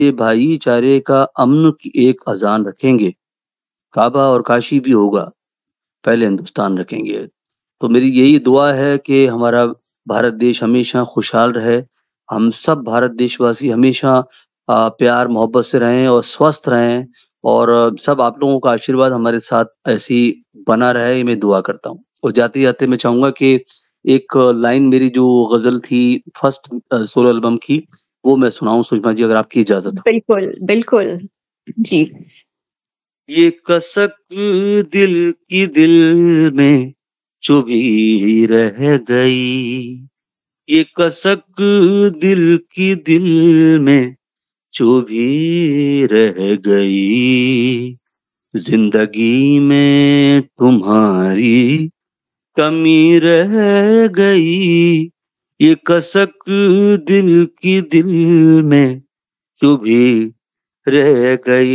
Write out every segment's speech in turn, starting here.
ये भाईचारे का अमन की एक अज़ान रखेंगे, काबा और काशी भी होगा, पहले हिंदुस्तान रखेंगे। तो मेरी यही दुआ है कि हमारा भारत देश हमेशा खुशहाल रहे, हम सब भारत देशवासी हमेशा प्यार मोहब्बत से रहें और स्वस्थ रहें और सब आप लोगों का आशीर्वाद हमारे साथ ऐसे ही बना रहे, ये मैं दुआ करता हूँ। और जाते-जाते मैं चाहूँगा कि एक लाइन मेरी जो गज़ल थी फर्स्ट सोलो एल्बम की, वो मैं सुनाऊँ सुषमा जी अगर आपकी इजाज़त हो। बिल्कुल, बिल्कुल। जी। ये कसक दिल की दिल में चुभी रह गई, ये कसक दिल की दिल में चुभी रह गई, जिंदगी में तुम्हारी कमी रह गई, ये कसक दिल की दिल में चुभी रह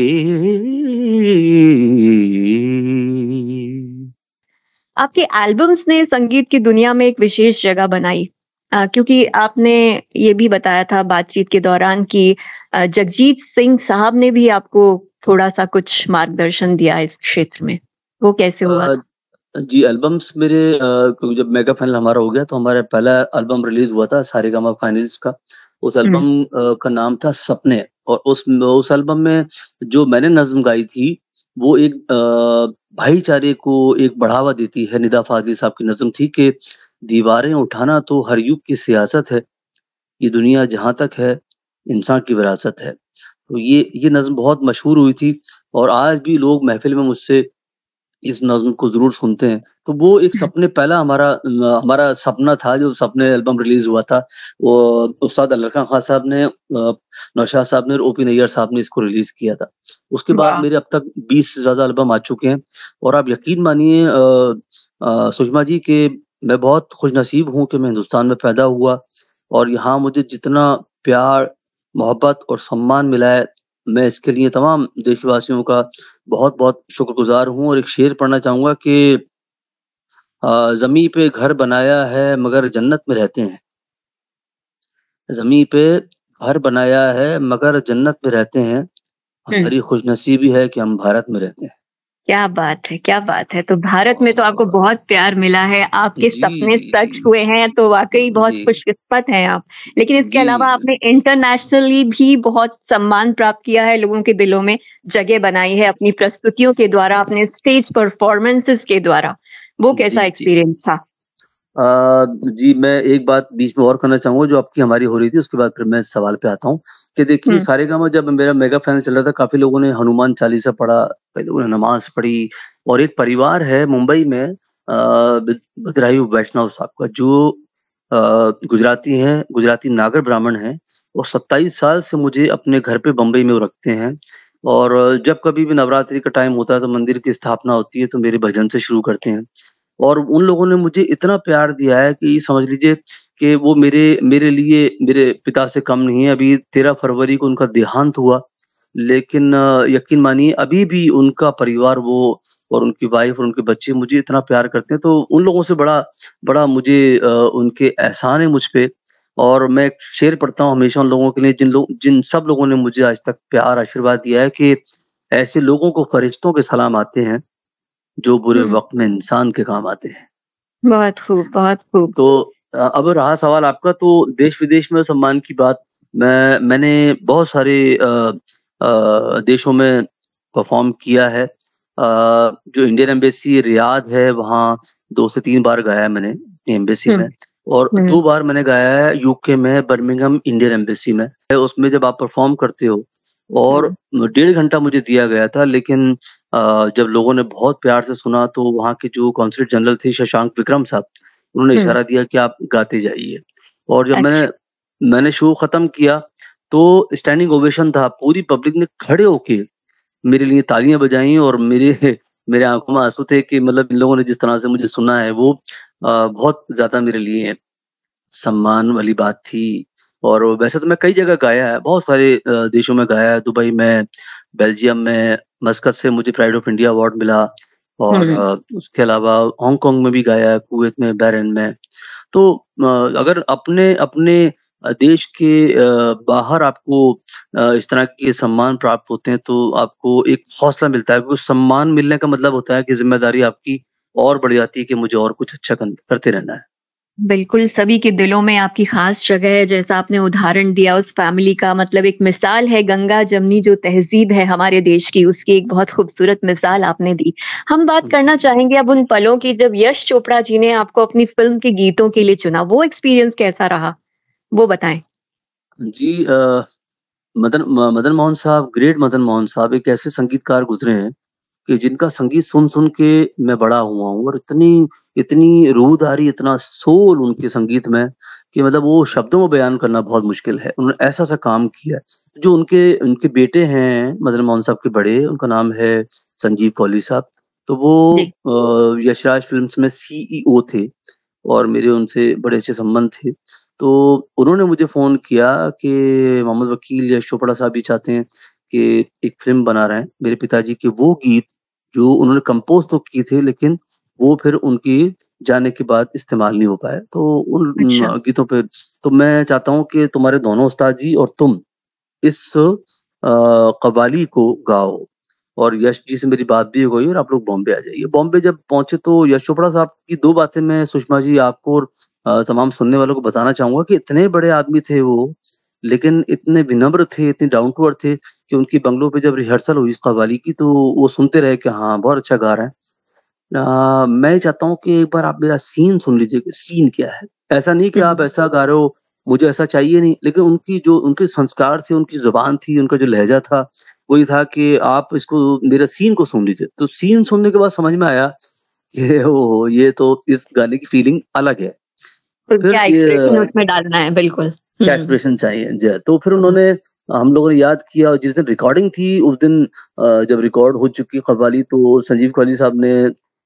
गई। आपके एल्बम्स ने संगीत की दुनिया में एक विशेष जगह बनाई क्योंकि आपने ये भी बताया था बातचीत के दौरान कि जगजीत सिंह साहब ने भी आपको थोड़ा-सा कुछ मार्गदर्शन दिया इस क्षेत्र में। वो कैसे हुआ अ, था? जी एल्बम्स मेरे क्योंकि जब मेगा फाइनल हमारा हो गया तो हमारा पहला एल्बम रिलीज़ हुआ था सारेगामा फाइनल्स का। उस हुँ, एल्बम का नाम था सपने और उस एल्बम में जो मैंने नज़्म गाई थी, वो एक भाईचारे को एक बढ़ावा देती है। निदा फ़ाज़ली साहब की नज़्म थी कि दीवारें उठाना तो हर युग की सियासत है, ये दुनिया जहाँ तक है, इंसान की विरासत है। तो ये नज़्म बहुत मशहूर हुई थी और आज भी लोग महफ़िल में मुझसे इस नज़्म को ज़रूर सुनते हैं। तो वो एक हुँ। सपने पहला हमारा सपना था जो सपने एल्बम रिलीज़ हुआ था। वो उस्ताद अल्लाह खान साहब ने नौशाद साहब ने और ओपी नैय्यर साहब ने इसको रिलीज़ किया था। उसके बाद वाह! मेरे अब तक 20 से ज़्यादा एल्बम आ चुके हैं और आप यकीन मानिए सुषमा जी कि मैं बहुत खुशनसीब हूँ कि मैं हिंदुस्तान में पैदा हुआ और यहाँ मुझे जितना प्यार, मोहब्बत और सम्मान मिला है, मैं इसके लिए तमाम देशवासियों का बहुत-बहुत शुक्रगुज़ार हूँ और एक शेर पढ़ना चाहूँगा कि ज़मीं पे घर बनाया है मगर जन्नत में रहते हैं। ज़मीं पे घर बनाया है मगर जन्नत में रहते हैं। हुँ। हमारी खुशनसीबी है कि हम भारत में रहते हैं। क्या बात है, क्या बात है! तो भारत में तो आपको और बहुत प्यार मिला है, आपके जी, सपने जी, सच जी। हुए हैं, तो वाक़ई बहुत जी, खुशकिस्मत हैं आप। लेकिन इसके जी। अलावा आपने इंटरनेशनली भी बहुत सम्मान प्राप्त किया है, लोगों के दिलों में जगह बनाई है अपनी प्रस्तुतियों के द्वारा, अपने स्टेज परफ़ॉर्मेंसेज़ के द्वारा। वो कैसा जी, जी। एक्सपीरियंस था? अ, जी, मैं एक बात बीच में और करना चाहूँगा जो आपकी हमारी हो रही थी, उसके बाद फिर मैं इस सवाल पे आता हूँ, कि देखिए हुँ, सारेगामा जब मेरा मेगा फाइनल चल रहा था, काफ़ी लोगों ने हनुमान चालीसा पढ़ा, कई लोगों ने नमाज़ पढ़ी और एक परिवार है मुंबई में बद्रायु वैष्णव साहब का जो गुजराती हैं, गुजराती नागर ब्राह्मण हैं और 27 साल से मुझे अपने घर पे बम्बई में वो रखते हैं और जब कभी भी नवरात्रि का टाइम होता है, तो मंदिर की स्थापना होती है, तो मेरे भजन से शुरू करते हैं। और उन लोगों ने मुझे इतना प्यार दिया है कि समझ लीजिए कि वो मेरे मेरे लिए मेरे पिता से कम नहीं है। अभी 13 फरवरी को उनका देहांत हुआ, लेकिन यकीन मानिए अभी भी उनका परिवार वो और उनकी वाइफ़ और उनके बच्चे मुझे इतना प्यार करते हैं, तो उन लोगों से बड़ा बड़ा मुझे उनके एहसान है मुझ पे और मैं एक शेर पढ़ता हूँ हमेशा उन लोगों के लिए जिन सब लोगों ने मुझे आज तक प्यार आशीर्वाद दिया है कि ऐसे लोगों को फरिश्तों के सलाम आते हैं, जो बुरे हुँ। वक़्त में इंसान के काम आते हैं। बहुत खूब, बहुत खूब। तो अब रहा सवाल आपका तो देश-विदेश में सम्मान की बात, मैंने बहुत सारे देशों में परफ़ॉर्म किया है। जो इंडियन एम्बेसी रियाद है वहाँ 2 से 3 बार गाया है मैंने अपनी एम्बेसी हुँ, में और हुँ, 2 बार मैंने गाया है यूके में बर्मिंघम इंडियन एम्बेसी में। उसमें जब आप परफ़ॉर्म करते हो और हुँ, 1.5 घंटा मुझे दिया गया था लेकिन जब लोगों ने बहुत प्यार से सुना तो वहाँ के जो कॉन्सुलेट जनरल थे शशांक विक्रम साहब, उन्होंने हुँ। इशारा दिया कि आप गाते जाइए और जब अच्छा। मैंने शो खत्म किया, तो स्टैंडिंग ओवेशन था, पूरी पब्लिक ने खड़े होके मेरे लिए तालियाँ बजाई और मेरे मेरे आँखों में आँसू थे कि मतलब इन लोगों ने जिस तरह से मुझे सुना है वो बहुत ज़्यादा मेरे लिए सम्मान वाली बात थी और वैसे तो मैं कई जगह गाया है, बहुत सारे देशों में गाया है, दुबई में, बेल्जियम में, मस्कत से मुझे प्राइड ऑफ इंडिया अवार्ड मिला और हुँ, उसके अलावा हांगकांग में भी गाया है, कुवैत में, बहरीन में। तो अगर अपने अपने देश के बाहर आपको इस तरह के सम्मान प्राप्त होते हैं तो आपको एक हौसला मिलता है, क्योंकि सम्मान मिलने का मतलब होता है कि ज़िम्मेदारी आपकी और बढ़ जाती है कि मुझे और कुछ अच्छा करते रहना है। बिल्कुल, सभी के दिलों में आपकी ख़ास जगह है, जैसा आपने उदाहरण दिया उस फ़ैमिली का, मतलब एक मिसाल है गंगा-जमनी जो तहज़ीब है हमारे देश की, उसकी एक बहुत खूबसूरत मिसाल आपने दी। हम बात जी। करना चाहेंगे अब उन पलों की जब यश चोपड़ा जी ने आपको अपनी फ़िल्म के गीतों के लिए चुना, वो एक्सपीरियंस कैसा रहा? वो बताएँ। जी मदन मोहन साहब, ग्रेट मदन मोहन साहब एक ऐसे संगीतकार गुज़रे हैं कि जिनका संगीत सुन-सुन के मैं बड़ा हुआ हूँ, और इतनी इतनी रूहदारी, इतना सोल उनके संगीत में कि मतलब वो शब्दों में बयान करना बहुत मुश्किल है। उन्होंने ऐसा-ऐसा काम किया है। जो उनके उनके बेटे हैं मदन मोहन साहब के बड़े, उनका नाम है संजीव कौली साहब। तो वो जी। यशराज फ़िल्म्स में सीईओ थे और मेरे उनसे बड़े अच्छे संबंध थे। तो उन्होंने मुझे फ़ोन किया कि मोहम्मद वकील यश चोपड़ा साहब भी चाहते हैं कि एक फ़िल्म बना रहे हैं। मेरे पिताजी के वो गीत जो उन्होंने कंपोज़ तो किए थे, लेकिन वो फिर उनके जाने के बाद इस्तेमाल नहीं हो पाए। तो उन अच्छा। गीतों पे तो मैं चाहता हूँ कि तुम्हारे दोनों उस्ताद जी और तुम इस कव्वाली को गाओ। और यश जी से मेरी बात भी हो गई और आप लोग बॉम्बे आ जाइए। बॉम्बे जब पहुँचे तो यश चोपड़ा साहब की 2 बातें मैं सुषमा जी आपको और तमाम सुनने वालों को बताना चाहूँगा कि इतने बड़े आदमी थे वो, लेकिन इतने विनम्र थे, इतने डाउन टू अर्थ थे कि उनकी बंगलो पे जब रिहर्सल हुई इस कव्वाली की तो वो सुनते रहे कि हाँ, बहुत अच्छा गा रहे हैं। मैं ये चाहता हूँ कि एक बार आप मेरा सीन सुन लीजिए कि सीन क्या है। ऐसा नहीं कि आप हुँ। ऐसा गा रहे हो, मुझे ऐसा चाहिए नहीं, लेकिन उनकी जो उनके संस्कार थे, उनकी ज़ुबान थी, उनका जो लहज़ा था, वो ये था कि आप इसको मेरा सीन को सुन लीजिए। तो सीन सुनने के बाद समझ में आया कि ओहो! ये तो इस गाने की फीलिंग अलग है। तो फिर क्या एक्सप्रेशन ये उसमें डालना है, बिल्कुल। क्या हुँ। एक्सप्रेशन चाहिए ज तो फिर हुँ। उन्होंने हम लोगों ने याद किया और जिस दिन रिकॉर्डिंग थी उस दिन जब रिकॉर्ड हो चुकी कव्वाली तो संजीव कौली साहब ने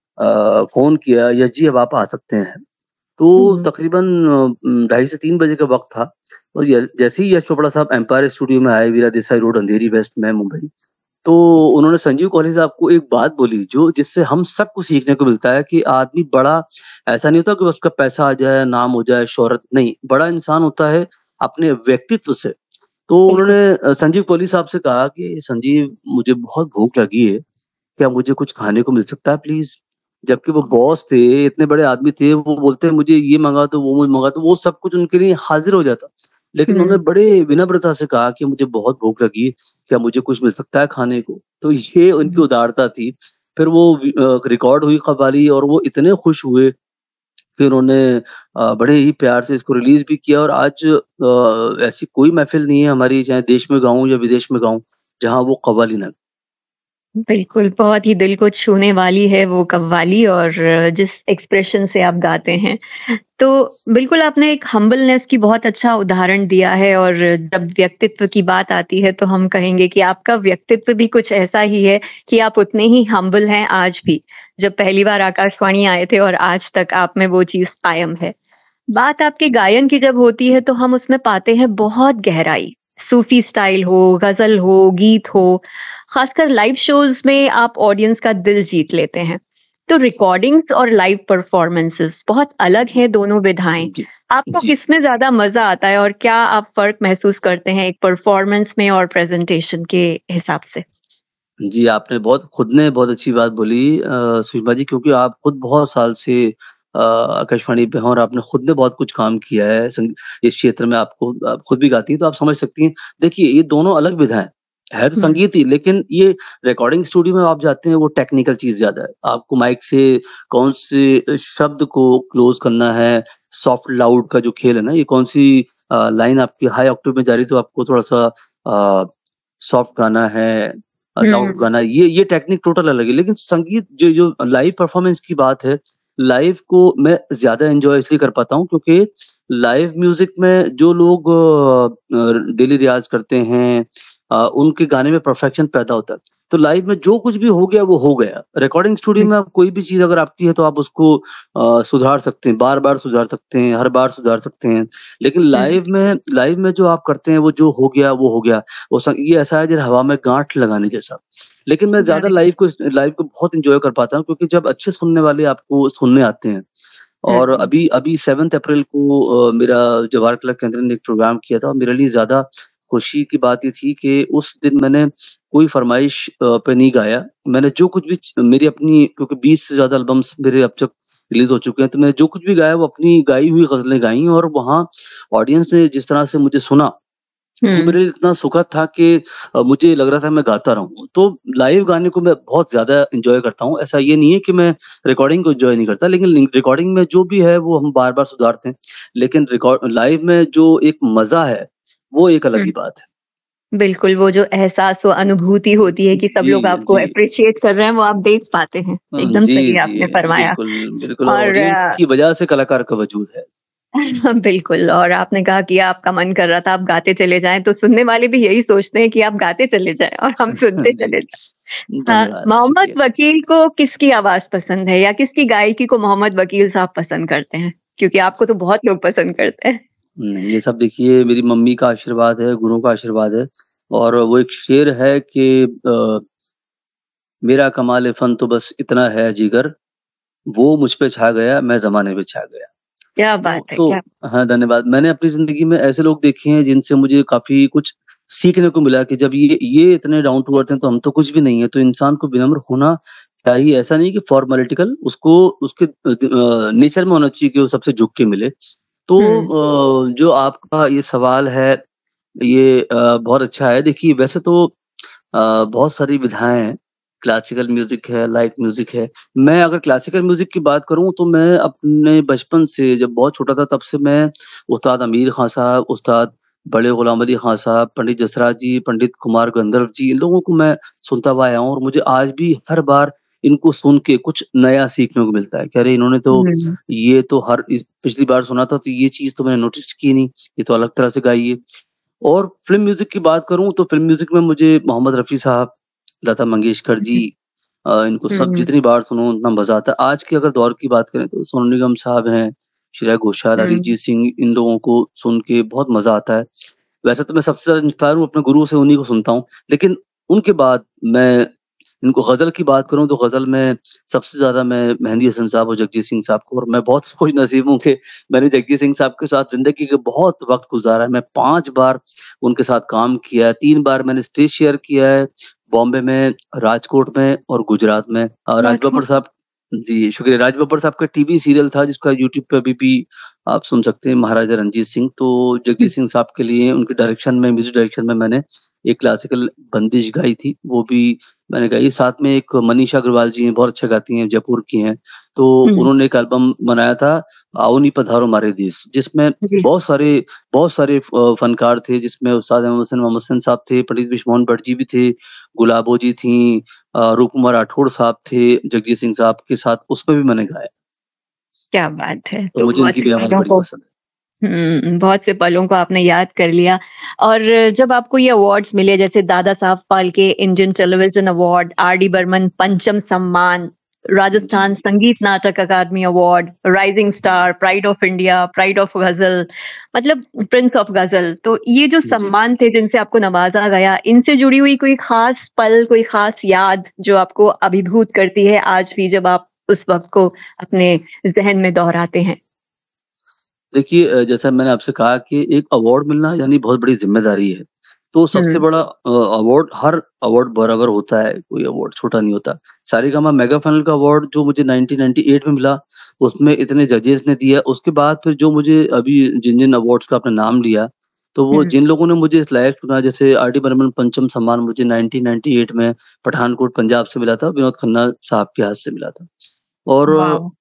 फ़ोन किया, "यश जी अब आप आ सकते हैं।" तो हुँ। तकरीबन ढाई से 3 बजे का वक़्त था और जैसे ही यश चोपड़ा साहब एम्पायर स्टूडियो में आए, वीरा देसाई रोड, अंधेरी वेस्ट में, मुंबई। तो उन्होंने संजीव कौली साहब को एक बात बोली जो जिससे हम सबको सीखने को मिलता है कि आदमी बड़ा ऐसा नहीं होता कि उसका पैसा आ जाए, नाम हो जाए, शोहरत नहीं, बड़ा इंसान होता है अपने व्यक्तित्व से। तो बिल्कुल। उन्होंने संजीव कौली साहब से कहा कि संजीव मुझे बहुत भूख लगी है, क्या मुझे कुछ खाने को मिल सकता है प्लीज़? जबकि वो बॉस थे, इतने बड़े आदमी थे, वो बोलते हैं मुझे ये मँगा दो, वो मुझे मँगा दो, वो सब कुछ उनके लिए हाज़िर हो जाता। लेकिन उन्होंने हुँ। बड़े विनम्रता से कहा कि मुझे बहुत भूख लगी है, क्या मुझे कुछ मिल सकता है खाने को? तो ये उनकी हुँ। उदारता थी। फिर वो रिकॉर्ड हुई कव्वाली और वो इतने खुश हुए, फिर उन्होंने बड़े ही प्यार से इसको रिलीज़ भी किया और आज ऐसी कोई महफ़िल नहीं है हमारी, चाहे देश में गाऊँ या विदेश में गाऊँ, जहाँ वो कव्वाली ना बिल्कुल, बहुत ही दिल को छूने वाली है वो कव्वाली और जिस एक्सप्रेशन से आप गाते हैं। तो बिल्कुल आपने एक हम्बलनेस की बहुत अच्छा उदाहरण दिया है और जब व्यक्तित्व की बात आती है तो हम कहेंगे कि आपका व्यक्तित्व भी कुछ ऐसा ही है कि आप उतने ही हम्बल हैं आज भी। जब पहली बार आकाशवाणी आए थे और आज तक आप में वो चीज़ कायम है। बात आपके गायन की जब होती है तो हम उसमें पाते हैं बहुत गहराई। सूफ़ी स्टाइल हो, ग़ज़ल हो, गीत हो, ख़ासकर लाइव शोज़ में आप ऑडियंस का दिल जीत लेते हैं। तो रिकॉर्डिंग्स और लाइव परफ़ॉर्मेंसेज़ बहुत अलग जी, हैं दोनों विधाएँ। जी, आपको जी। किसमें ज़्यादा मज़ा आता है और क्या आप फ़र्क महसूस करते हैं एक परफ़ॉर्मेंस में और प्रेज़ेंटेशन के हिसाब से? जी, आपने बहुत खुद ने बहुत अच्छी बात बोली सुषमा जी, क्योंकि आप खुद बहुत साल से आकाशवाणी पे हैं और आपने खुद ने बहुत कुछ काम किया है इस क्षेत्र में आप खुद भी गाती हैं, तो आप समझ सकती हैं। देखिए, ये दोनों अलग विधा है तो हुँ। संगीत ही, लेकिन ये रिकॉर्डिंग स्टूडियो में आप जाते हैं, वो टेक्निकल चीज़ ज़्यादा है। आपको माइक से कौन से शब्द को क्लोज़ करना है, सॉफ्ट लाउड का जो खेल है ना, ये कौन-सी लाइन आपकी हाई ऑक्टेव में जा रही है, तो आपको थोड़ा-सा सॉफ्ट गाना है, लाउड हुँ। गाना, ये टेक्निक टोटल अलग है। लेकिन संगीत जो जो लाइव परफ़ॉर्मेंस की बात है, लाइव को मैं ज़्यादा एन्जॉय इसलिए कर पाता हूँ क्योंकि लाइव म्यूज़िक में जो लोग डेली रियाज़ करते हैं उनके गाने में परफ़ेक्शन पैदा होता है। तो लाइव में जो कुछ भी हो गया वो हो गया। रिकॉर्डिंग स्टूडियो में आप कोई भी चीज़ अगर आपकी है तो आप उसको सुधार सकते हैं, बार-बार सुधार सकते हैं, हर बार सुधार सकते हैं। लेकिन हुँ। लाइव में जो आप करते हैं वो जो हो गया वो हो गया। वो ये ऐसा है जैसे हवा में गाँठ लगाने जैसा। लेकिन मैं ज़्यादा अरे! लाइव को बहुत एन्जॉय कर पाता हूँ क्योंकि जब अच्छे सुनने वाले आपको सुनने आते हैं, और हुँ, अभी 7 अप्रैल को मेरा जवाहर कला केंद्र ने एक प्रोग्राम किया था। मेरे लिए ज़्यादा खुशी की बात ये थी कि उस दिन मैंने कोई फ़रमाइश पे नहीं गाया। मैंने जो कुछ भी मेरी अपनी, क्योंकि 20 से ज़्यादा एल्बम्स मेरे अब तक रिलीज़ हो चुके हैं, तो मैंने जो कुछ भी गाया वो अपनी गाई हुई ग़ज़लें गाई, और वहाँ ऑडियंस ने जिस तरह से मुझे सुना, वो हुँ, मेरे लिए इतना सुखद था कि मुझे लग रहा था मैं गाता रहूँ। तो लाइव गाने को मैं बहुत ज़्यादा एन्जॉय करता हूँ। ऐसा ये नहीं है कि मैं रिकॉर्डिंग को एन्जॉय नहीं करता, लेकिन रिकॉर्डिंग में जो भी है वो हम बार-बार सुधारते हैं। लेकिन लाइव में जो एक मज़ा है, वो एक अलग हुँ। ही बात है। बिल्कुल, वो जो एहसास व अनुभूति होती है कि सब जी, लोग आपको जी। एप्रिशिएट कर रहे हैं, वो आप देख पाते हैं। एकदम जी, सही जी। आपने फरमाया। बिल्कुल, बिल्कुल, और और ऑडियंस की वजह से कलाकार का वजूद है। बिल्कुल, और आपने कहा कि आपका मन कर रहा था आप गाते चले जाएँ, तो सुनने वाले भी यही सोचते हैं कि आप गाते चले जाएँ और हम सुनते जी, चले जाएँ। हाँ, धन्यवाद, मोहम्मद शुक्रिया। वकील को किसकी आवाज़ पसंद है या किसकी गायकी को मोहम्मद वकील साहब पसंद करते हैं? क्योंकि आपको तो बहुत लोग पसंद करते हैं। नहीं, ये सब देखिए मेरी मम्मी का आशीर्वाद है, गुरुओं का आशीर्वाद है, और वो एक शेर है कि मेरा कमाल फ़न तो बस इतना है जिगर, वो मुझ पे छा गया, मैं ज़माने पे छा गया। क्या बात तो है! क्या तो हाँ, धन्यवाद। मैंने अपनी ज़िंदगी में ऐसे लोग देखे हैं जिनसे मुझे काफ़ी कुछ सीखने को मिला कि जब ये इतने डाउन टू अर्थ हैं तो हम तो कुछ भी नहीं है। तो इंसान को विनम्र होना चाहिए, ऐसा नहीं कि फॉर्मेलिटिकल, उसको उसके नेचर में होना चाहिए कि वो सबसे झुक के मिले। तो हुँ, जो आपका ये सवाल है, ये बहुत अच्छा है। देखिए वैसे तो बहुत सारी विधाएँ हैं, क्लासिकल म्यूज़िक है, लाइट म्यूज़िक है। मैं अगर क्लासिकल म्यूज़िक की बात करूँ तो मैं अपने बचपन से, जब बहुत छोटा था तब से मैं उस्ताद अमीर ख़ान साहब, उस्ताद बड़े ग़ुलाम अली ख़ान साहब, पंडित जसराज जी, पंडित कुमार गंधर्व जी, इन लोगों को मैं सुनता हुआ आया हूँ, और मुझे आज भी हर बार इनको सुन के कुछ नया सीखने को मिलता है कि अरे इन्होंने तो हुँ, ये तो हर इस पिछली बार सुना था तो ये चीज़ तो मैंने नोटिस की नहीं, ये तो अलग तरह से गाई है। और फ़िल्म म्यूज़िक की बात करूँ तो फ़िल्म म्यूज़िक में मुझे मोहम्मद रफ़ी साहब, लता मंगेशकर जी, हुँ, इनको सब हुँ, जितनी बार सुनो उतना मज़ा आता है। आज के अगर दौर की बात करें तो सोनू निगम साहब हैं, श्रेया घोषाल, हुँ, अरिजीत सिंह, इन लोगों को सुन के बहुत मज़ा आता है। वैसे तो मैं सबसे ज़्यादा इंस्पायर हूँ अपने गुरु से, उन्हीं को सुनता हूँ। लेकिन उनके बाद मैं इनको ग़ज़ल की बात करूँ तो ग़ज़ल में सबसे ज़्यादा मैं मेहंदी हसन साहब और जगजीत सिंह साहब को, और मैं बहुत खुशनसीब हूँ कि मैंने जगजीत सिंह साहब के साथ ज़िंदगी के बहुत वक़्त गुज़ारा है। मैं 5 बार उनके साथ काम किया है, 3 बार मैंने स्टेज शेयर किया है, बॉम्बे में, राजकोट में और गुजरात में। राज बहुत खूब। बब्बर साहब, जी, शुक्रिया। राज बब्बर साहब का टीवी सीरियल था जिसका यूट्यूब पे अभी भी आप सुन सकते हैं, महाराजा रणजीत सिंह। तो हुँ, जगजीत सिंह साहब के लिए उनके डायरेक्शन में, म्यूज़िक डायरेक्शन में मैंने एक क्लासिकल बंदिश गाई थी, वो भी मैंने गाई। साथ में एक मनीषा अग्रवाल जी हैं, बहुत अच्छा गाती हैं, जयपुर की हैं। तो हुँ, उन्होंने एक एल्बम बनाया था, आओ नी पधारो मारे देस, जिसमें जी, बहुत सारे फ़नकार थे, जिसमें उस्ताद मोहम्मद हसन साहब थे, पंडित बिश्नोई भट्ट जी भी थे, गुलाबो जी थीं, रूप कुमार राठौड़ साहब थे, जगजीत सिंह साहब के साथ उसमें भी मैंने गाया। क्या बात है! तो तो मुझे बहुत उनकी से भी आवाज़ पलों बड़ी को पसंद है। बहुत से पलों को आपने याद कर लिया और जब आपको ये अवार्ड्स मिले जैसे Dada Saheb Phalke Indian television award, R D Burman पंचम सम्मान, जी। राजस्थान संगीत नाटक अकादमी award, rising star, pride of India, pride of गजल, मतलब प्रिंस ऑफ गजल, तो ये जो जी। सम्मान थे जिनसे आपको नवाजा गया, इनसे जुड़ी हुई कोई खास पल, कोई खास याद जो आपको अभिभूत करती है आज भी जब आप उस वक्त को अपने जहन में दोहराते हैं? देखिए जैसा मैंने आपसे कहा कि एक अवार्ड मिलना यानी बहुत बड़ी ज़िम्मेदारी है। तो सबसे हुँ, बड़ा अवार्ड, हर अवार्ड बराबर होता है, कोई अवार्ड छोटा नहीं होता। सारेगामा मेगा फाइनल का अवार्ड जो मुझे 1998 में मिला, उसमें इतने जजेस ने दिया। उसके बाद फिर जो मुझे अभी जिन-जिन अवार्ड्स का आपने नाम लिया, तो वो हुँ, जिन लोगों ने मुझे इस लायक चुना, जैसे आर डी बर्मन पंचम सम्मान मुझे 1998 में पठानकोट पंजाब से मिला था, विनोद खन्ना साहब के हाथ से मिला था। और वाओ!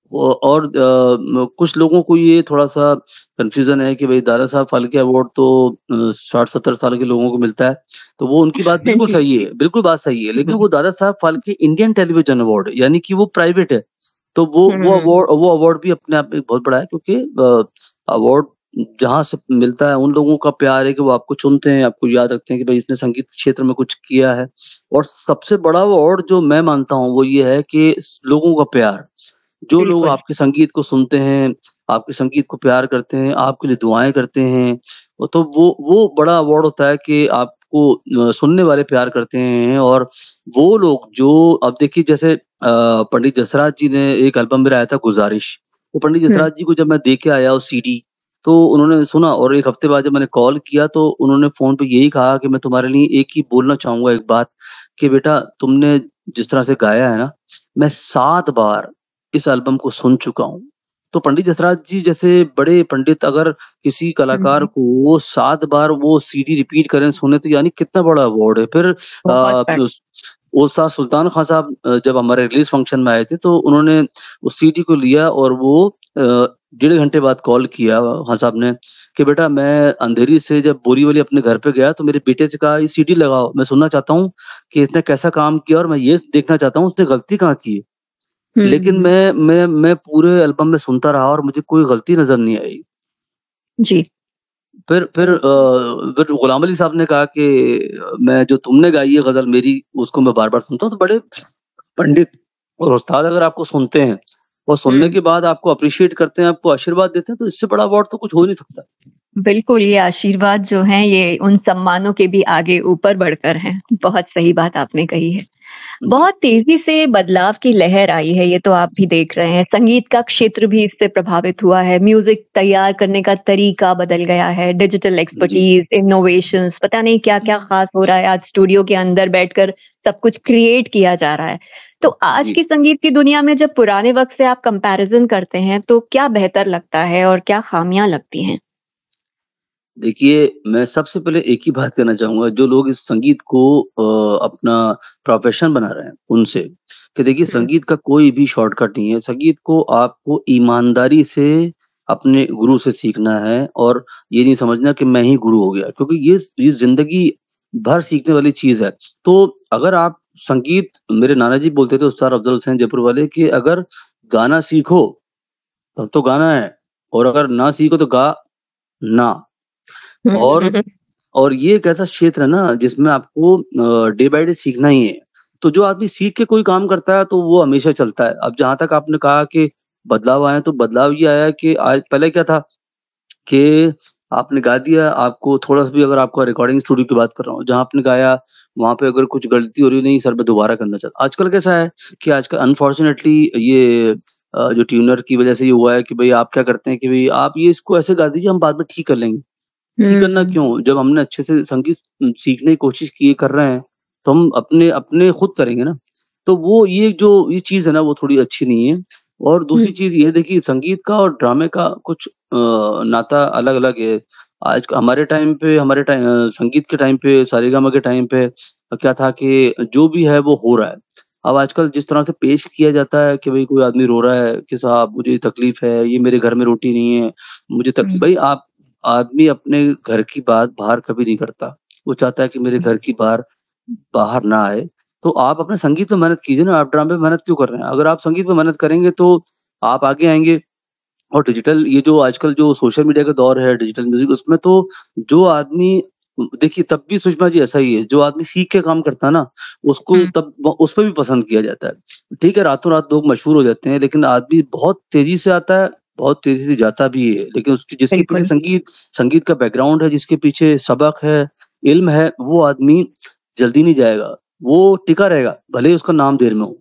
कुछ लोगों को ये थोड़ा-सा कन्फ्यूज़न है कि भई दादा साहब फाल्के अवार्ड तो 60-70 साल के लोगों को मिलता है, तो वो उनकी बात बिल्कुल जी। सही है, बिल्कुल बात सही है, लेकिन हुँ, वो Dada Saheb Phalke Indian television award यानी कि वो प्राइवेट है। तो हुँ, वो अवार्ड भी अपने आप में बहुत बड़ा है, क्योंकि अवार्ड जहाँ से मिलता है उन लोगों का प्यार है कि वो आपको चुनते हैं, आपको याद रखते हैं कि भई इसने संगीत क्षेत्र में कुछ किया है। और सबसे बड़ा अवार्ड जो मैं मानता हूँ वो ये है कि स लोगों का प्यार। जो लोग बिल्कुल। आपके संगीत को सुनते हैं, आपके संगीत को प्यार करते हैं, आपके लिए दुआएँ करते हैं, तो वो बड़ा अवार्ड होता है कि आपको सुनने वाले प्यार करते हैं। और वो लोग जो अब देखिए जैसे पंडित जसराज जी ने एक एल्बम में गाया था गुज़ारिश। वो पंडित हुँ, जसराज जी को जब मैं दे के आया वो सीडी, तो उन्होंने सुना और 1 हफ्ते बाद जब मैंने कॉल किया तो उन्होंने फ़ोन पे यही कहा कि मैं तुम्हारे लिए एक ही बोलना चाहूँगा एक बात कि बेटा तुमने जिस तरह से गाया है ना, मैं 7 बार इस एल्बम को सुन चुका हूँ। तो पंडित जसराज जी जैसे बड़े पंडित अगर किसी कलाकार हुँ, को 7 बार वो सीडी रिपीट करें, सुने तो यानी कितना बड़ा अवार्ड है। फिर बहुत बड़ा। उस उस्ताद सुल्तान खां साहब जब हमारे रिलीज़ फंक्शन में आए थे तो उन्होंने उस सीडी को लिया और वो डेढ़ घंटे बाद कॉल किया खान साहब ने कि बेटा मैं अंधेरी से जब बोरीवली अपने घर पे गया तो मेरे बेटे से कहा ये सीडी लगाओ, मैं सुनना चाहता हूँ कि इसने कैसा काम किया और मैं ये देखना चाहता हूँ उसने गलती कहाँ की है। हुँ, लेकिन हुँ, मैं पूरे एल्बम में सुनता रहा और मुझे कोई गलती नज़र नहीं आई। जी। फिर गुलाम अली साहब ने कहा कि मैं जो तुमने गाई है गज़ल मेरी उसको मैं बार-बार सुनता हूँ, तो बड़े पंडित और उस्ताद अगर आपको सुनते हैं और सुनने हुँ। के बाद आपको एप्रिशिएट करते हैं, आपको आशीर्वाद देते हैं, तो इससे बड़ा अवार्ड तो कुछ हो ही नहीं सकता। बिल्कुल, ये आशीर्वाद जो हैं ये उन सम्मानों के भी आगे ऊपर बढ़कर हैं। बहुत सही बात आपने कही है। जी, बहुत तेज़ी से बदलाव की लहर आई है, ये तो आप भी देख रहे हैं। संगीत का क्षेत्र भी इससे प्रभावित हुआ है, म्यूज़िक तैयार करने का तरीका बदल गया है, डिजिटल जी, एक्सपर्टीज़, इनोवेशंस, पता नहीं क्या-क्या ख़ास हो रहा है। आज स्टूडियो के अंदर बैठकर सब कुछ क्रिएट किया जा रहा है। तो आज जी। की संगीत की दुनिया में जब पुराने वक़्त से आप कंपैरिज़न करते हैं, तो क्या बेहतर लगता है और क्या ख़ामियाँ लगती हैं? देखिए, मैं सबसे पहले एक ही बात कहना चाहूँगा, जो लोग इस संगीत को अपना प्रोफ़ेशन बना रहे हैं, उनसे, कि देखिए हुँ, संगीत का कोई भी शॉर्टकट नहीं है। संगीत को आपको ईमानदारी से अपने गुरु से सीखना है और ये नहीं समझना कि मैं ही गुरु हो गया, क्योंकि ये ज़िंदगी भर सीखने वाली चीज़ है। तो अगर आप संगीत मेरे नाना जी बोलते थे उस्ताद अफ़ज़ल हुसैन जयपुर वाले कि अगर गाना सीखो, तब तो गाना है और अगर ना सीखो तो गा ना। हुँ, और हुँ, और ये एक ऐसा क्षेत्र है ना जिसमें आपको डे बाय डे सीखना ही है। तो जो आदमी सीख के कोई काम करता है तो वो हमेशा चलता है। अब जहाँ तक आपने कहा कि बदलाव आए हैं, तो बदलाव ये आया है कि आज पहले क्या था कि आपने गा दिया, आपको थोड़ा-सा भी अगर आपका रिकॉर्डिंग स्टूडियो की बात कर रहा हूँ, जहाँ आपने गाया, वहाँ पे अगर कुछ गलती हो रही है, नहीं सर मैं दोबारा करना चाहता आजकल कैसा है कि आजकल अनफॉर्च्यूनेटली ये जो ट्यूनर की वज़ह से ये हुआ है कि भई आप क्या करते हैं कि भई आप ये इसको ऐसे गा दीजिए, हम बाद में ठीक कर लेंगे। ठीक करना हुँ, क्यों? जब हमने अच्छे से संगीत सीखने की कोशिश की कर रहे हैं, तो हम अपने अपने खुद करेंगे ना। तो वो ये चीज़ है ना वो थोड़ी अच्छी नहीं है। और हुँ, दूसरी चीज़ ये है देखिए संगीत का और ड्रामे का कुछ नाता अलग-अलग है। आज हमारे टाइम पे संगीत के टाइम पे सारेगामा के टाइम पे क्या था कि जो भी है वो हो रहा है। अब आजकल जिस तरह से पेश किया जाता है कि भई कोई आदमी रो रहा है कि साहब मुझे तकलीफ़ है, ये मेरे घर में रोटी नहीं है, मुझे तक हुँ, भई आप आदमी अपने घर की बात बाहर कभी नहीं करता। वो चाहता है कि मेरे घर की बार बाहर ना आए। तो आप अपने संगीत पे मेहनत कीजिए ना, आप ड्रामे पे मेहनत क्यों कर रहे हैं? अगर आप संगीत पे मेहनत करेंगे तो आप आगे आएँगे। और डिजिटल ये जो आजकल जो सोशल मीडिया का दौर है, डिजिटल म्यूज़िक उसमें तो जो आदमी देखिए तब भी सुषमा जी ऐसा ही है, जो आदमी सीख के काम करता है ना, उसको हुँ, तब व उस पे भी पसंद किया जाता है। ठीक है, रातों-रात लोग मशहूर हो जाते हैं, लेकिन आदमी बहुत तेज़ी से आता है, बहुत तेज़ी से जाता भी है। लेकिन उसकी जिसके पीछे बिल्कुल। संगीत का बैकग्राउंड है, जिसके पीछे सबक है, इल्म है, वो आदमी जल्दी नहीं जाएगा, वो टिका रहेगा, भले ही उसका नाम देर में हो।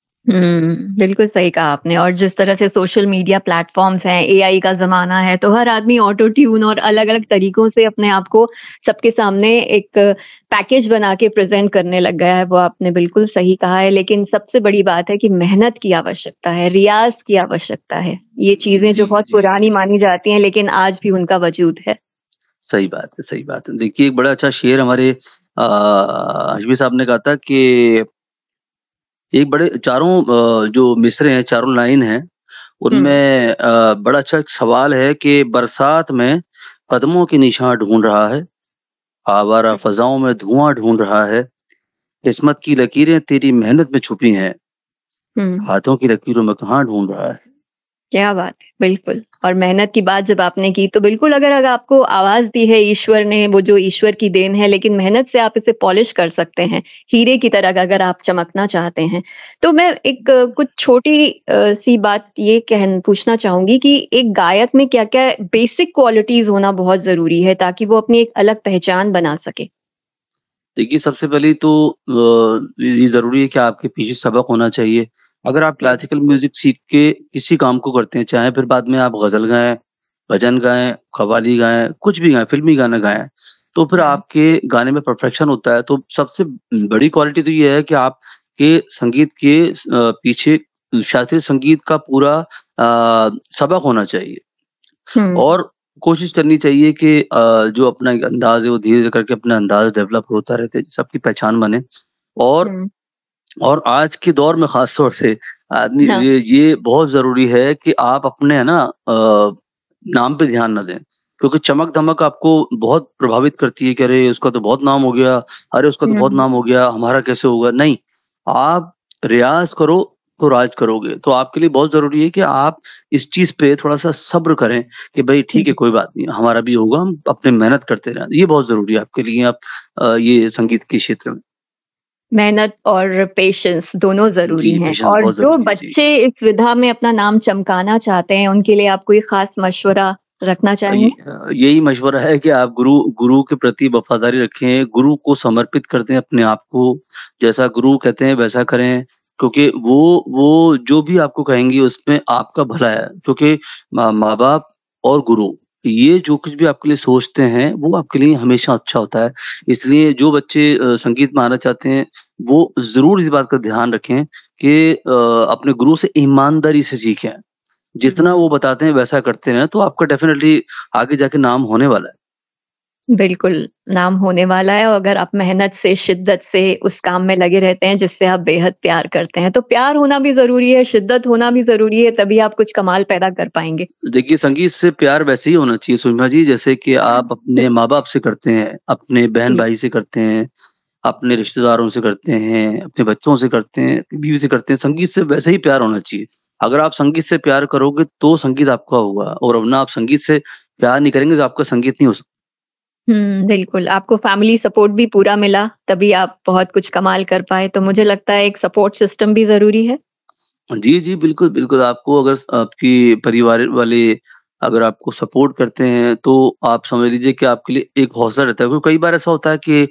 बिल्कुल सही कहा आपने और जिस तरह से सोशल मीडिया प्लेटफ़ॉर्म्स हैं, एआई का ज़माना है, तो हर आदमी ऑटो ट्यून और अलग-अलग तरीकों से अपने आप को सबके सामने एक पैकेज बना के प्रेज़ेंट करने लग गया है, वो आपने बिल्कुल सही कहा है। लेकिन सबसे बड़ी बात है कि मेहनत की आवश्यकता है, रियाज़ की आवश्यकता है। ये चीज़ें जो जी, बहुत जी, पुरानी जी। मानी जाती हैं, लेकिन आज भी उनका वजूद है। सही बात है, सही बात है। देखिए एक बड़ा अच्छा शेर हमारे हाशमी साहब ने कहा था कि एक बड़े चारों जो मिसरे हैं, चारों लाइन हैं, हुँ, उनमें बड़ा अच्छा एक सवाल है कि बरसात में कदमों के निशान ढूँढ रहा है, आवारा हुँ, फ़ज़ाओं में धुआँ ढूँढ रहा है, किस्मत की लकीरें तेरी मेहनत में छुपी हैं, हुँ। हाथों की लकीरों में कहाँ ढूँढ रहा है। क्या बात है! बिल्कुल और मेहनत की बात जब आपने की तो बिल्कुल अगर आपको आवाज़ दी है ईश्वर ने, वो जो ईश्वर की देन है लेकिन मेहनत से आप इसे पॉलिश कर सकते हैं, हीरे की तरह अगर आप चमकना चाहते हैं। तो मैं एक कुछ छोटी सी बात ये पूछना चाहूँगी कि एक गायक में क्या-क्या बेसिक क्वालिटीज़ होना बहुत ज़रूरी है ताकि वो अपनी एक अलग पहचान बना सके? देखिए सबसे पहले तो ये ज़रूरी है कि आपके पीछे सबक होना चाहिए। अगर आप जी। क्लासिकल म्यूज़िक सीख के किसी काम को करते हैं, चाहे फिर बाद में आप ग़ज़ल गाएँ, भजन गाएँ, कव्वाली गाएँ, कुछ भी गाएँ, फ़िल्मी गाना गाएँ, तो फिर हुँ, आपके गाने में परफ़ेक्शन होता है। तो सबसे बड़ी क्वालिटी तो ये है कि आपके संगीत के पीछे शास्त्रीय संगीत का पूरा सबक होना चाहिए। हुँ, और कोशिश करनी चाहिए कि जो अपना एक अंदाज़ है वो धीरे-धीरे करके अपना अंदाज़ डेवलप होता रहता है, सबकी पहचान बने। और हुँ, और आज के दौर में ख़ास तौर से आदमी हाँ, ये बहुत ज़रूरी है कि आप अपने है ना नाम पे ध्यान ना दें। क्योंकि चमक-धमक आपको बहुत प्रभावित करती है कि अरे! उसका तो बहुत नाम हो गया, अरे! उसका तो बहुत हुँ, नाम हो गया, हमारा कैसे होगा? नहीं, आप रियाज़ करो तो राज करोगे। तो आपके लिए बहुत ज़रूरी है कि आप इस चीज़ पे थोड़ा-सा सब्र करें कि भई ठीक है, जी। कोई बात नहीं, हमारा भी होगा, हम अपनी मेहनत करते रहें। ये बहुत ज़रूरी है आपके लिए आप ये संगीत के क्षेत्र में। मेहनत और पेशेंस दोनों ज़रूरी जी, हैं पेशेंस और बहुत जो ज़रूरी है। जी। बच्चे इस विधा में अपना नाम चमकाना चाहते हैं, उनके लिए आप कोई ख़ास मशवरा रखना चाहेंगे? यही मशवरा है कि आप गुरु गुरु के प्रति वफ़ादारी रखें, गुरु को समर्पित कर दें अपने आप को, जैसा गुरु कहते हैं वैसा करें, क्योंकि वो जो भी आपको कहेंगे उसमें आपका भला है। क्योंकि माँ-बाप और गुरु, ये जो कुछ भी आपके लिए सोचते हैं, वो आपके लिए हमेशा अच्छा होता है। इसलिए जो बच्चे संगीत में आना चाहते हैं, वो ज़रूर इस बात का ध्यान रखें कि अपने गुरु से ईमानदारी से सीखें। जितना हुँ। वो बताते हैं वैसा करते रहें, तो आपका डेफ़िनेटली आगे जाके नाम होने वाला है। बिल्कुल, नाम होने वाला है और अगर आप मेहनत से, शिद्दत से उस काम में लगे रहते हैं जिससे आप बेहद प्यार करते हैं। तो प्यार होना भी ज़रूरी है, शिद्दत होना भी ज़रूरी है, तभी आप कुछ कमाल पैदा कर पाएँगे। देखिए, संगीत से प्यार वैसे ही होना चाहिए सुषमा जी, जैसे कि आप अपने माँ-बाप से करते हैं, अपने जी। बहन-भाई से करते हैं, अपने रिश्तेदारों से करते हैं, अपने बच्चों से करते हैं, अपनी बीवी से करते हैं, संगीत से वैसे ही प्यार होना चाहिए। अगर आप संगीत से प्यार करोगे, तो संगीत आपका होगा और वरना आप संगीत से प्यार नहीं करेंगे, तो आपका संगीत नहीं हो सकता। बिल्कुल, आपको फैमिली सपोर्ट भी पूरा मिला, तभी आप बहुत कुछ कमाल कर पाए, तो मुझे लगता है एक सपोर्ट सिस्टम भी ज़रूरी है। जी, जी, बिल्कुल, बिल्कुल, आपको अगर आपकी परिवार वाले अगर आपको सपोर्ट करते हैं, तो आप समझ लीजिए कि आपके लिए एक हौसला रहता है। क्योंकि कई बार ऐसा होता है कि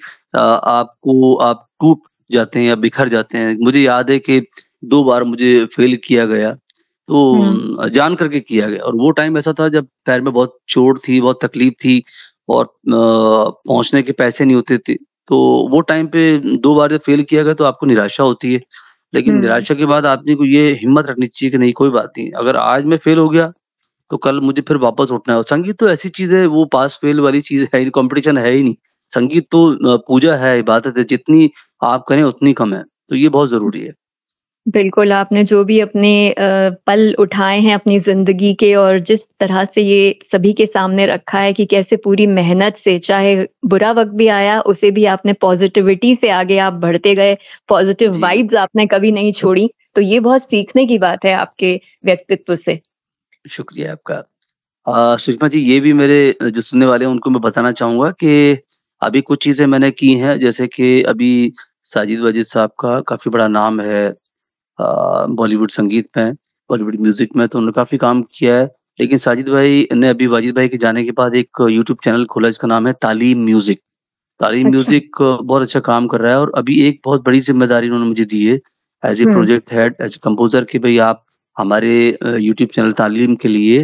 आप टूट जाते हैं या बिखर जाते हैं। मुझे याद है कि 2 बार मुझे फ़ेल किया गया, तो हुँ, जान करके किया गया और वो टाइम ऐसा था जब पैर में बहुत चोट थी, बहुत तकलीफ़ थी और पहुँचने के पैसे नहीं होते थे। तो वो टाइम पे 2 बार जब फ़ेल किया गया, तो आपको निराशा होती है। लेकिन हुँ। निराशा के बाद आदमी को ये हिम्मत रखनी चाहिए कि नहीं कोई बात नहीं, अगर आज मैं फेल हो गया, तो कल मुझे फिर वापस उठना है और संगीत तो ऐसी चीज़ है वो पास फेल वाली चीज़ है ही कॉम्पिटिशन है ही नहीं। संगीत तो पूजा है, इबादत है, जितनी आप करें उतनी कम है, तो ये बहुत ज़रूरी है। बिल्कुल, आपने जो भी अपने पल उठाए हैं अपनी ज़िंदगी के और जिस तरह से ये सभी के सामने रखा है कि कैसे पूरी मेहनत से चाहे बुरा वक़्त भी आया, उसे भी आपने पॉज़िटिविटी से आगे आप बढ़ते गए, पॉज़िटिव जी, वाइब्स आपने कभी नहीं छोड़ी, तो ये बहुत सीखने की बात है आपके व्यक्तित्व से। शुक्रिया आपका। सुषमा जी ये भी मेरे जो सुनने वाले हैं उनको मैं बताना चाहूँगा कि अभी कुछ चीज़ें मैंने की हैं, जैसे कि अभी साजिद-वाजिद साहब का काफ़ी बड़ा नाम है बॉलीवुड संगीत में, बॉलीवुड म्यूज़िक में तो उन्होंने काफ़ी काम किया है। लेकिन साजिद भाई ने अभी वाजिद भाई के जाने के बाद एक यूट्यूब चैनल खोला जिसका नाम है तालीम म्यूज़िक। तालीम अच्छा। म्यूज़िक बहुत अच्छा काम कर रहा है और अभी एक बहुत बड़ी ज़िम्मेदारी उन्होंने मुझे दी है as a hmm, project head, as a composer कि भई आप हमारे यूट्यूब चैनल तालीम के लिए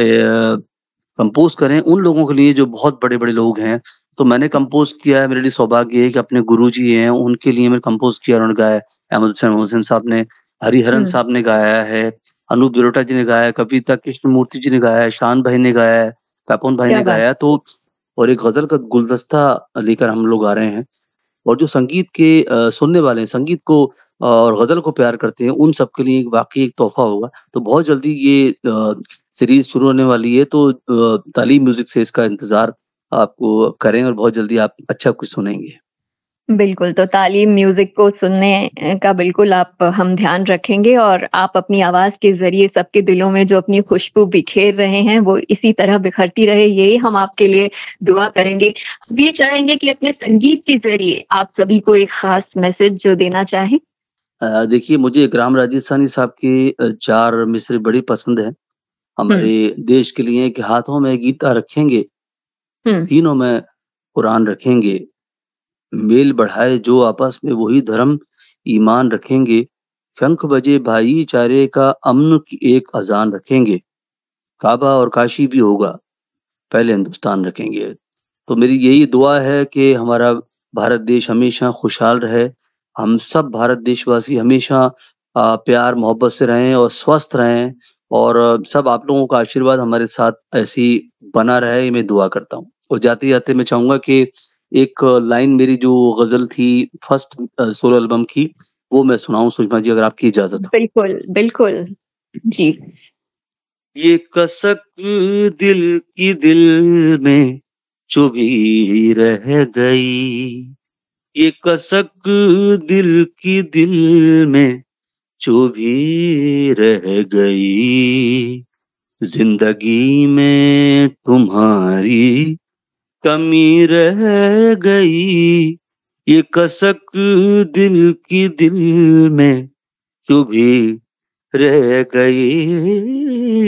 कंपोज़ करें उन लोगों के लिए जो बहुत बड़े-बड़े लोग हैं। तो मैंने कंपोज़ किया है, मेरे लिए सौभाग्य है कि अपने गुरुजी हैं, उनके लिए मैंने कंपोज़ किया, उन्होंने गाया है। अहमद हुसैन मोहसिन साहब ने, हरिहरन हुँ, साहब ने गाया है, अनूप जलोटा जी ने गाया है, कविता कृष्णमूर्ति जी ने गाया है, शान भाई ने गाया है, पैपन भाई क्या ने बात गाया है। तो और एक गज़ल का गुलदस्ता लेकर हम लोग आ रहे हैं। और जो संगीत के सुनने वाले हैं, संगीत को और गज़ल को प्यार करते हैं, उन सब के लिए एक वाक़ई एक तोहफ़ा होगा। तो बहुत जल्दी ये सीरीज़ शुरू होने वाली है, तो तालीम म्यूज़िक से इसका इंतज़ार आपको करें और बहुत जल्दी आप अच्छा कुछ सुनेंगे। बिल्कुल, तो तालीम म्यूज़िक को सुनने का बिल्कुल आप हम ध्यान रखेंगे और आप अपनी आवाज़ के ज़रिए सबके दिलों में जो अपनी खुशबू बिखेर रहे हैं, वो इसी तरह बिखरती रहे, यही हम आपके लिए दुआ करेंगे। हम ये चाहेंगे कि अपने संगीत के ज़रिए आप सभी को एक ख़ास मैसेज जो देना चाहें? देखिए मुझे इकराम राजस्थानी साहब की 4 मिसरें बड़ी पसंद हैं। हुँ, हमारे देश के लिए कि हाथों में गीता रखेंगे, हुँ, सीनों में कुरान रखेंगे, मेल बढ़ाए जो आपस में वही धर्म ईमान रखेंगे, शंख बजे भाईचारे का अमन की एक अजान रखेंगे, काबा और काशी भी होगा, पहले हिंदुस्तान रखेंगे। तो मेरी यही दुआ है कि हमारा भारत देश हमेशा खुशहाल रहे, हम सब भारत देशवासी हमेशा प्यार मोहब्बत से रहें और स्वस्थ रहें, और सब आप लोगों का आशीर्वाद हमारे साथ ऐसे ही बना रहे, ये मैं दुआ करता हूँ। और जाते-जाते मैं चाहूँगा कि एक लाइन मेरी जो गज़ल थी फर्स्ट सोलो एल्बम की, वो मैं सुनाऊँ सुषमा जी, अगर आपकी इजाज़त हो। बिल्कुल, बिल्कुल। जी। ये कसक दिल की दिल में चुभी रह गई, ये कसक दिल की दिल में चुभी रह गई, जिंदगी में तुम्हारी कमी रह गई, ये कसक दिल की दिल में चुभी रह गई।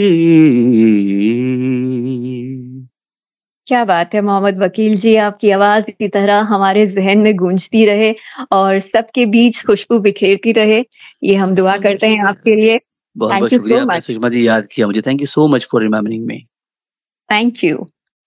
क्या बात है मोहम्मद वकील जी, आपकी आवाज़ इसी तरह हमारे ज़हन में गूंजती रहे और सबके बीच खुशबू बिखेरती रहे। ये हम दुआ करते हैं आपके लिए। बहुत-बहुत थैंक यू शुक्रिया, सो आपने मच। सुषमा जी याद किया मुझे। Thank you so much for remembering me. Thank you.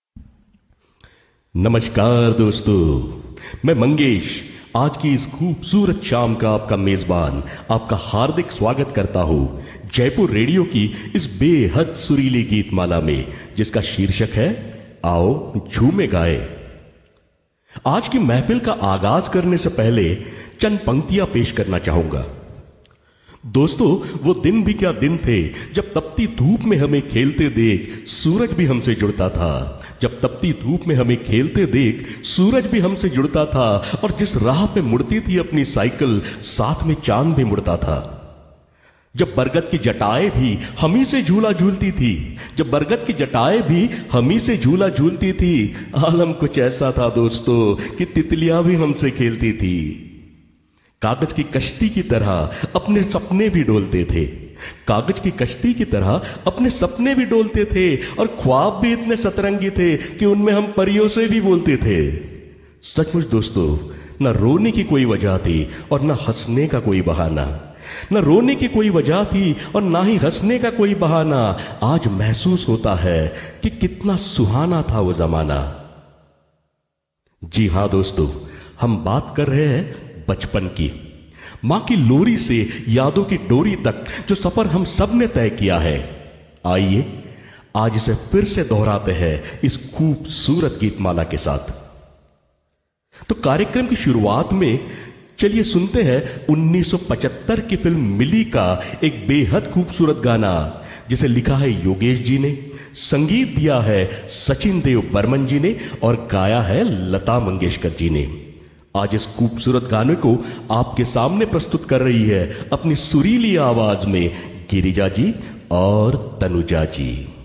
नमस्कार दोस्तों, मैं मंगेश आज की इस खूबसूरत शाम का आपका मेजबान आपका हार्दिक स्वागत करता हूं जयपुर रेडियो की इस बेहद सुरीली गीतमाला में, जिसका शीर्षक है आओ झूमे गाए। आज की महफिल का आगाज करने से पहले चंद पंक्तियां पेश करना चाहूंगा। दोस्तों, वो दिन भी क्या दिन थे जब तपती धूप में हमें खेलते देख सूरज भी हमसे जुड़ता था, जब तपती धूप में हमें खेलते देख सूरज भी हमसे जुड़ता था, और जिस राह पे मुड़ती थी अपनी साइकिल साथ में चांद भी मुड़ता था। जब बरगद की जटाएं भी हमी से झूला झूलती थी, जब बरगद की जटाएं भी हमी से झूला झूलती थी, आलम कुछ ऐसा था दोस्तों कि तितलियां भी हमसे खेलती थी। कागज की कश्ती की तरह अपने सपने भी डोलते थे, कागज की कश्ती की तरह अपने सपने भी डोलते थे, और ख्वाब भी इतने सतरंगी थे कि उनमें हम परियों से भी बोलते थे। सचमुच दोस्तों, न रोने की कोई वजह थी और न हंसने का कोई बहाना, न रोने की कोई वजह थी और ना ही हंसने का कोई बहाना। आज महसूस होता है कि कितना सुहाना था वो जमाना। जी हां दोस्तों, हम बात कर रहे हैं बचपन की, मां की लोरी से यादों की डोरी तक जो सफर हम सब ने तय किया है। आइए आज इसे फिर से दोहराते हैं इस खूबसूरत गीतमाला के साथ। तो कार्यक्रम की शुरुआत में चलिए सुनते हैं 1975 की फिल्म मिली का एक बेहद खूबसूरत गाना, जिसे लिखा है योगेश जी ने, संगीत दिया है सचिन देव बर्मन जी ने, और गाया है लता मंगेशकर जी ने। आज इस खूबसूरत गाने को आपके सामने प्रस्तुत कर रही है अपनी सुरीली आवाज में गिरिजा जी और तनुजा जी।